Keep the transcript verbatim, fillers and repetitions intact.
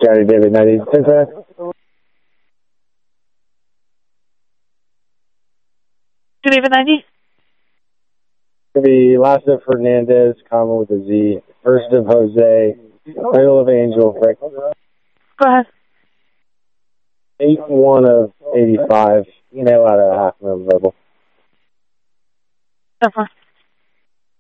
Scotty David ninety. David ninety? It'll be last of Fernandez, comma with a Z. First of Jose. Middle of Angel. Frank. Go ahead. eight one of eighty-five. You know, out of half of verbal. Okay.